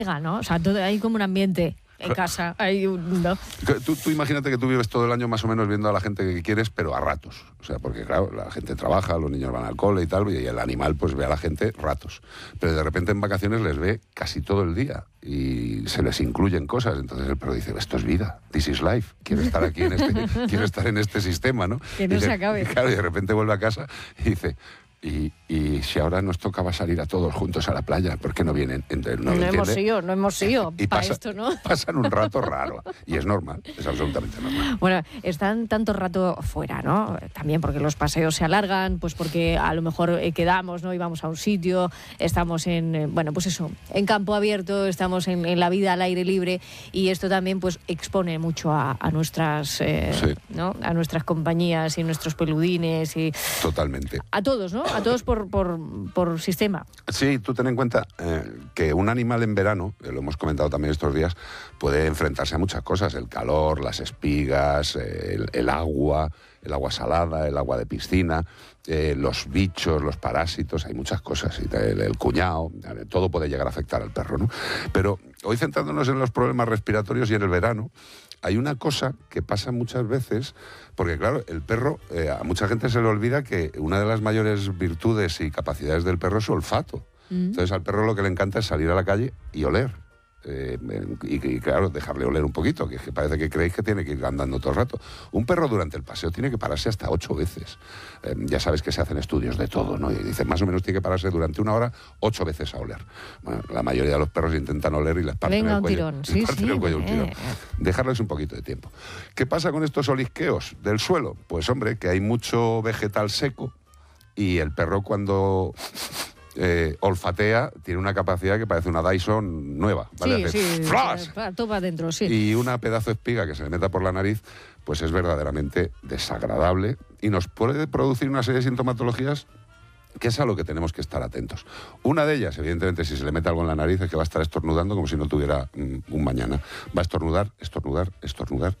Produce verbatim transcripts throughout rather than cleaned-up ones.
¿no? O sea, todo, hay como un ambiente en casa. Hay un, ¿no? Tú, tú imagínate que tú vives todo el año más o menos viendo a la gente que quieres, pero a ratos. O sea, porque claro, la gente trabaja, los niños van al cole y tal, y el animal pues ve a la gente ratos. Pero de repente en vacaciones les ve casi todo el día y se les incluyen cosas. Entonces el perro dice, esto es vida, this is life. Quiero estar aquí en este, quiero estar en este sistema, ¿no? Que no y se de, acabe. Y claro, y de repente vuelve a casa y dice... Y, y si ahora nos tocaba salir a todos juntos a la playa, ¿por qué no vienen? Entonces, no, no lo hemos ido, no hemos ido para esto, ¿no? Pasan un rato raro y es normal, es absolutamente normal. Bueno, están tanto rato fuera, ¿no? También porque los paseos se alargan, pues porque a lo mejor eh, quedamos, ¿no? Y vamos a un sitio, estamos en, eh, bueno, pues eso, en campo abierto, estamos en, en la vida al aire libre y esto también pues expone mucho a, a nuestras, eh, sí. ¿no? A nuestras compañías y nuestros peludines y... Totalmente. A todos, ¿no? A todos por, por, por sistema. Sí, tú ten en cuenta eh, que un animal en verano, eh, lo hemos comentado también estos días, puede enfrentarse a muchas cosas, el calor, las espigas, eh, el, el agua, el agua salada, el agua de piscina, eh, los bichos, los parásitos, hay muchas cosas, el, el cuñado, todo puede llegar a afectar al perro, ¿no? Pero hoy centrándonos en los problemas respiratorios y en el verano, hay una cosa que pasa muchas veces, porque claro, el perro, eh, a mucha gente se le olvida que una de las mayores virtudes y capacidades del perro es su olfato. Mm. Entonces al perro lo que le encanta es salir a la calle y oler. Eh, y, y claro, dejarle oler un poquito, que, que parece que creéis que tiene que ir andando todo el rato. Un perro durante el paseo tiene que pararse hasta ocho veces. Eh, ya sabes que se hacen estudios de todo, ¿no? Y dicen, más o menos tiene que pararse durante una hora ocho veces a oler. Bueno, la mayoría de los perros intentan oler y les parten Venga, el cuello. un tirón. Sí, parten sí, el cuello eh. un tirón. Dejarles un poquito de tiempo. ¿Qué pasa con estos olisqueos del suelo? Pues hombre, que hay mucho vegetal seco y el perro cuando... Eh, olfatea, tiene una capacidad que parece una Dyson nueva, ¿vale? Sí, Hace sí, ¡flash! todo va adentro, sí. Y una pedazo de espiga que se le meta por la nariz, pues es verdaderamente desagradable y nos puede producir una serie de sintomatologías que es a lo que tenemos que estar atentos. Una de ellas, evidentemente, si se le mete algo en la nariz, es que va a estar estornudando como si no tuviera mm, un mañana. Va a estornudar, estornudar, estornudar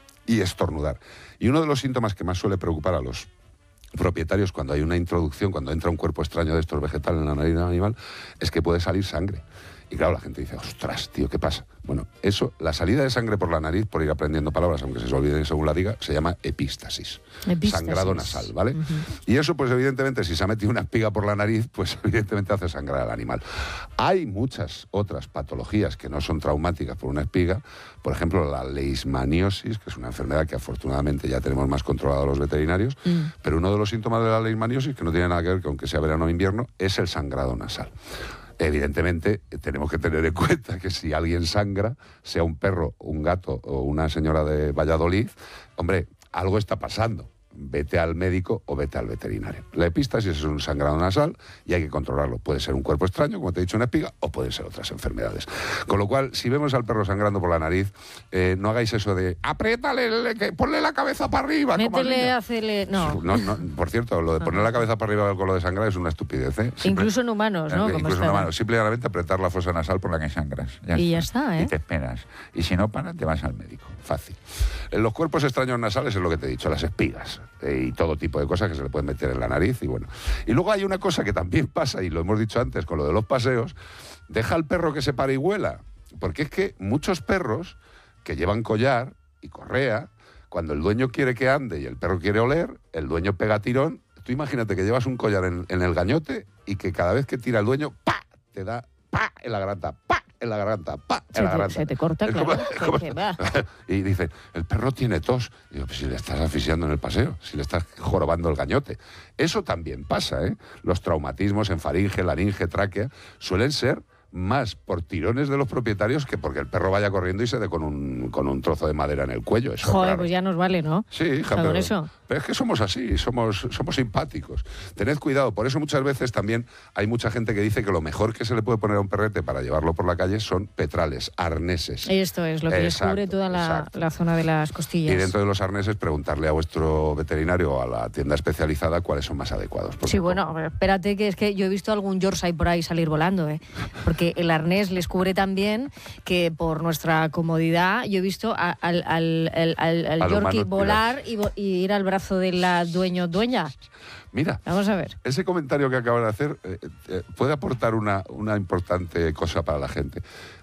y estornudar. Y uno de los síntomas que más suele preocupar a los propietarios cuando hay una introducción, cuando entra un cuerpo extraño de estos vegetales en la nariz del animal, es que puede salir sangre. Y claro, la gente dice, ostras, tío, ¿qué pasa? Bueno, eso, la salida de sangre por la nariz, por ir aprendiendo palabras, aunque se se olviden según la diga, se llama epístasis. Epístasis. Sangrado nasal, ¿vale? Uh-huh. Y eso, pues evidentemente, si se ha metido una espiga por la nariz, pues evidentemente hace sangrar al animal. Hay muchas otras patologías que no son traumáticas por una espiga, por ejemplo, la leishmaniosis, que es una enfermedad que afortunadamente ya tenemos más controlada los veterinarios, mm. pero uno de los síntomas de la leishmaniosis, que no tiene nada que ver con que sea verano o invierno, es el sangrado nasal. Evidentemente, tenemos que tener en cuenta que si alguien sangra, sea un perro, un gato o una señora de Valladolid, hombre, algo está pasando. Vete al médico o vete al veterinario. La epístasis es un sangrado nasal y hay que controlarlo. Puede ser un cuerpo extraño, como te he dicho, una espiga, o pueden ser otras enfermedades. Con lo cual, si vemos al perro sangrando por la nariz, eh, no hagáis eso de apriétale, que, ponle la cabeza para arriba. Métele, hacele... No. No, no. Por cierto, lo de poner la cabeza para arriba con lo de sangrar es una estupidez, ¿eh? Simple, incluso en humanos, ¿no? Eh, incluso en humanos. Simplemente apretar la fosa nasal por la que sangras. Ya y está. ya está, ¿eh? Y te esperas. Y si no para, te vas al médico. Fácil. En los cuerpos extraños nasales es lo que te he dicho, las espigas. Eh, y todo tipo de cosas que se le pueden meter en la nariz y bueno. Y luego hay una cosa que también pasa, y lo hemos dicho antes con lo de los paseos, deja al perro que se pare y huela, porque es que muchos perros que llevan collar y correa, cuando el dueño quiere que ande y el perro quiere oler, el dueño pega tirón. Tú imagínate que llevas un collar en, en el gañote y que cada vez que tira el dueño, ¡pa!, te da ¡pa!, en la garganta, ¡pa!, en la garganta, ¡pa!, en se la te, garganta. Se te corta, es claro. Como, es como, que va. Y dice, el perro tiene tos. Y digo, pues si le estás asfixiando en el paseo, si le estás jorobando el gañote. Eso también pasa, ¿eh? Los traumatismos en faringe, laringe, tráquea, suelen ser más por tirones de los propietarios que porque el perro vaya corriendo y se dé con un, con un trozo de madera en el cuello. Eso Joder, es pues ya nos vale, ¿no? Sí, hija, pero, eso. pero es que somos así, somos, somos simpáticos. Tened cuidado, por eso muchas veces también hay mucha gente que dice que lo mejor que se le puede poner a un perrete para llevarlo por la calle son petrales, arneses. Esto es lo que exacto, les cubre toda la, la zona de las costillas. Y dentro de los arneses preguntarle a vuestro veterinario o a la tienda especializada cuáles son más adecuados. Sí, bueno, espérate que es que yo he visto algún Yorkshire por ahí salir volando, ¿eh? Porque el arnés les cubre también que por nuestra comodidad yo he visto a, al, al, al, al, al Yorkie volar y, y ir al brazo de la dueño dueña. Mira, vamos a ver. Ese comentario que acabas de hacer eh, eh, puede aportar una, una importante cosa para la gente.